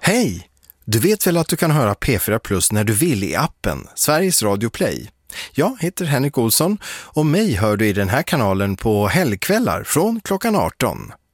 Hej! Du vet väl att du kan höra P4 Plus när du vill i appen Sveriges Radio Play? Jag heter Henrik Olsson och mig hör du i den här kanalen på helgkvällar från klockan 18.